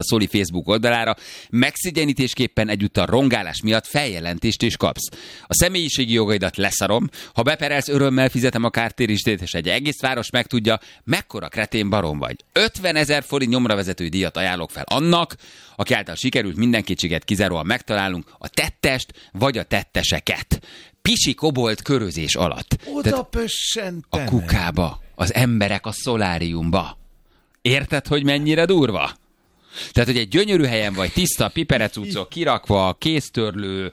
Szoli Facebook oldalára, megszégyenítésképpen egyúttal rongálás miatt feljelentést is kapsz. A személyiségi jogaidat leszarom, ha beperelsz, örömmel fizetem a kártérítést, és egy egész város megtudja, mekkora kretén barom vagy. 50 000 forint nyomravezető díjat ajánlok fel annak, aki által sikerült minden kétséget kizáróan megtalálnunk a tettest vagy a tetteseket. Pisi kobolt körözés alatt. Oda pössentene. A kukába, az emberek a szoláriumba. Érted, hogy mennyire durva? Tehát, hogy egy gyönyörű helyen vagy, tiszta, piperecucok kirakva, kéztörlő,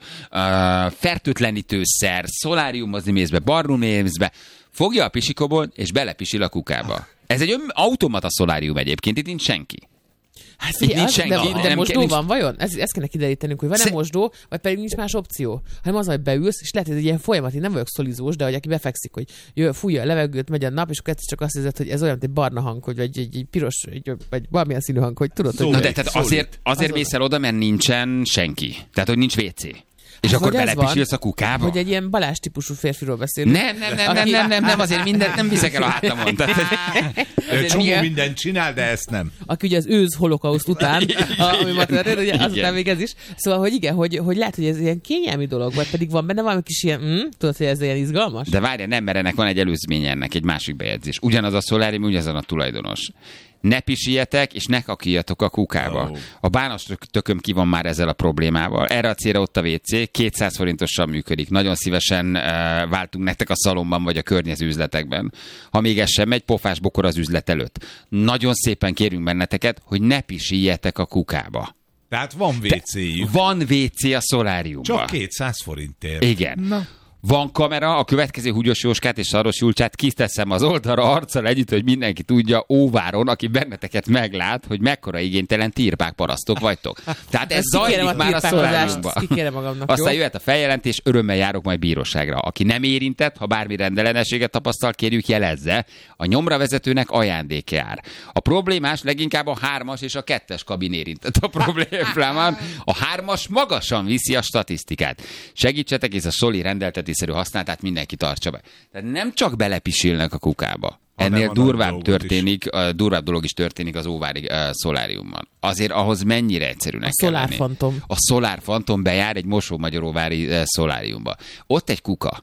fertőtlenítőszer, szoláriumozni mész be, barnum mész be, fogja a pisikobolt, és belepisil a kukába. Ez egy automata szolárium egyébként, itt nincs senki. Hát itt nincs senki. De mosdó van vajon? Ezt kéne kiderítenünk, hogy van-e mosdó, vagy pedig nincs más opció. Hanem az, hogy beülsz, és lehet, hogy egy ilyen folyamat, én nem vagyok szolizós, de hogy aki befekszik, hogy fújja a levegőt, megy a nap, és akkor csak azt érzed, hogy ez olyan, mint egy barna hang, hogy egy piros, vagy valamilyen színű hang, hogy tudod, hogy... Na, de tehát azért mész el oda, mert nincsen senki. Tehát, hogy nincs WC. És akkor belepisilsz a kukába? Hogy egy ilyen Balázs típusú férfiról beszélünk. Nem, azért mindent nem viszek el a hátamon. Csomó mindent csinál, de ezt nem. Aki ugye az ősz holokauszt után, ami ma történt, ugye azután még ez is. Szóval, hogy igen, hogy lehet, hogy ez ilyen kényelmi dolog, vagy pedig van benne valami kis ilyen, tudod, hogy ez ilyen izgalmas? De várjál, nem, mert ennek van egy előzménye, ennek egy másik bejegyzés. Ugyanaz a szolárium, ugyanazon a tulajdonos. Ne pisiljetek, és ne kakiljatok a kukába. Oh. A bános tököm ki van már ezzel a problémával. Erre a célra ott a WC, 200 forintosan működik. Nagyon szívesen váltunk nektek a szalomban, vagy a környező üzletekben. Ha még ez sem megy, pofás bokor az üzlet előtt. Nagyon szépen kérünk benneteket, hogy ne pisiljetek a kukába. Tehát van WC-jük. Van WC a szoláriumban. Csak 200 forintért. Igen. Na. Van kamera, a következő Húgyos Jóskát és Szaros Julcsát kiteszem az oldalra arccal együtt, hogy mindenki tudja Óváron, aki benneteket meglát, hogy mekkora igénytelen tirpák parasztok vagytok. Tehát ez zajlik már a szoláriumban. Aztán jöhet a feljelentés, örömmel járok majd bíróságra. Aki nem érintett, ha bármi rendellenességet tapasztal, kérjük jelezze. A nyomravezetőnek ajándék jár. A problémás leginkább a 3-as és a 2-es kabin érintett a problémában. A 3-as magasan viszi a statisztikát. Segítsetek, és a Soli rendelteti használatát mindenki tartsa be. Tehát nem csak belepisilnek a kukába. Ennél durvább dolog is történik az óvári szoláriumban. Azért ahhoz mennyire egyszerűnek kell lenni. A Solar Phantom bejár egy Mosó-Magyaróvári szoláriumba. Ott egy kuka.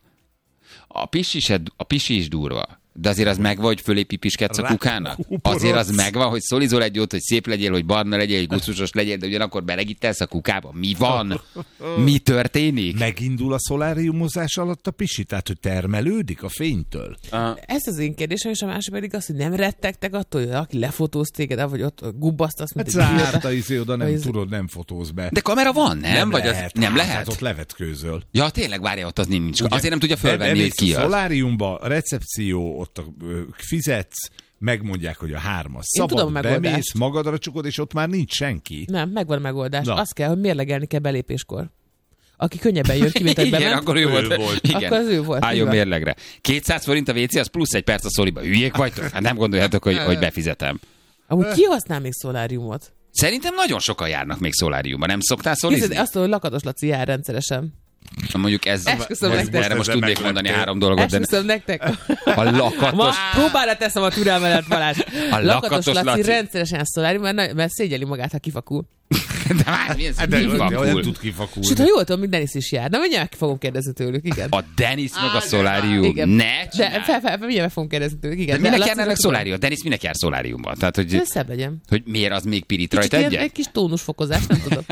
A pisi is durva. De azért az megvan, hogy fölé pipiskedsz a kukának? Azért az megvan, hogy szolizol egy jót, hogy szép legyél, hogy barna legyél, hogy gusztusos legyél, de ugyanakkor belegítelsz a kukába. Mi van? Mi történik? Megindul a szoláriumozás alatt a pisi, tehát hogy termelődik a fénytől? Ez az én kérdésem, és a másik pedig az, hogy nem rettegtek attól, hogy aki lefotóz téged, vagy ott gubbasztasz, mint egy zárt oda nem tudod, nem fotóz be. De kamera van, nem? Vagy lehet. Az nem lehet? Hát ott levetkőzöl. Ja, tényleg, várja, ott az nincs. Ugye, azért nem tudja fölvenni, hogy ki az. A szoláriumba, recepció, ott fizetsz, megmondják, hogy a 3-as szabad, bemész, magadra csukod, és ott már nincs senki. Nem, megvan a megoldás. Az kell, hogy mérlegelni kell belépéskor. Aki könnyebben jön ki, mint egy bement. Igen, akkor ő volt. Igen. Akkor az ő volt. Álljon mérlegre. 200 forint a WC, az plusz egy perc a Szoliba. Hülyék vagytok? Hát nem gondoljátok, hogy befizetem. Amúgy ki használ még szoláriumot? Szerintem nagyon sokan járnak még szoláriumban. Nem szoktál szolizni? Kézzel, azt mondom, hogy Lakatos Laci jár rendszeresen. Mondjuk erre most tudnék mondani 3 dolgot. Esküszöm nektek. A Lakatos... Próbára teszem a türelmedet, Balázs. A Lakatos Laci rendszeresen szolárium, mert szégyeli magát, ha kifakul. De már milyen olyan tud kifakulni. Sőt, ha jól tudom, még Denis is jár. Na, mindjárt meg fogom kérdezni tőlük, igen. A Denis meg a szolárium. Igen. Ne csinálj. De mindjárt meg fogom kérdezni tőlük, igen. De minek járnának szolárium? Denis minek jár szoláriumban? Tehát, hogy szebb legyen. Hogy miért az még pirít rajta egyet? Egy kis tónusfokozás, nem tudom.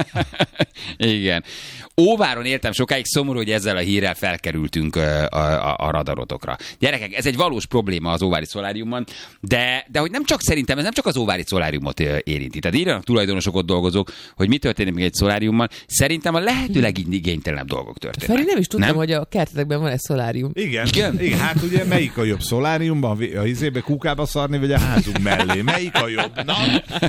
Igen. Óváron éltem sokáig, szomorú, hogy ezzel a hírrel felkerültünk a radarotokra. Gyerekek, ez egy valós probléma az óvári szoláriumban, de hogy nem csak szerintem, ez nem csak az óvári szoláriumot érinti. Tehát írjanak tulajdonosok, ott dolgozók, hogy mi történik még egy szoláriumban. Szerintem a lehető legigénytelenebb dolgok történnek. Feri, nem is tudtam, hogy a kertetekben van egy szolárium. Igen. Hát ugye melyik a jobb? Szoláriumban, a izébe kukába szarni, vagy a házunk mellé? Melyik a jobb? Na?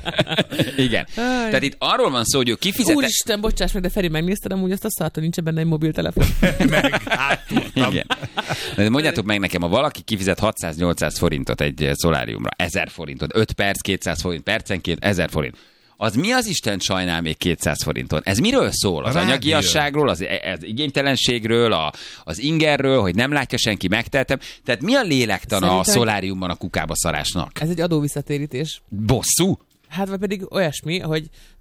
Igen. Tehát itt arról van szó, hogy ő kifizetett... Úristen, bocsáss meg, de Feri, megnézted amúgy azt a szart, hogy nincs benne egy mobiltelefon. Igen. De mondjátok meg nekem, ha valaki kifizet 600-800 forintot egy szoláriumra, 1000 forintot, 5 perc, 200 forint, percenként 1000 forint. Az mi az Isten sajnál még 200 forinton? Ez miről szól? Az anyagiasságról, az igénytelenségről, az ingerről, hogy nem látja senki, megteltem. Tehát mi a lélektana szerintem a szoláriumban a kukába szarásnak? Ez egy adóvisszatérítés. Bosszú? Hát vagy pedig olyasmi, hogy